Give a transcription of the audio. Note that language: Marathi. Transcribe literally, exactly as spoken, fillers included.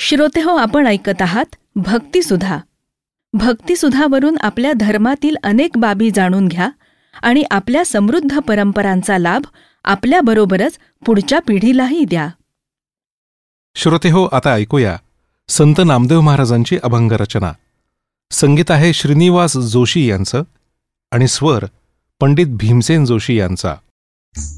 श्रोतेहो, आपण ऐकत आहात भक्तिसुधा. भक्तिसुधावरून आपल्या धर्मातील अनेक बाबी जाणून घ्या आणि आपल्या समृद्ध परंपरांचा लाभ आपल्याबरोबरच पुढच्या पिढीलाही द्या. श्रोतेहो, आता ऐकूया संत नामदेव महाराजांची अभंग रचना. संगीत आहे श्रीनिवास जोशी यांचं आणि स्वर पंडित भीमसेन जोशी यांचा.